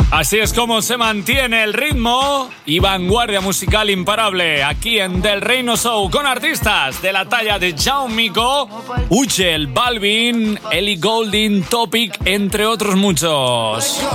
Así es como se mantiene el ritmo y vanguardia musical imparable aquí en Del Reino Show, con artistas de la talla de Jaumico, Uchel, Balvin, Ellie Goulding, Topic, entre otros muchos.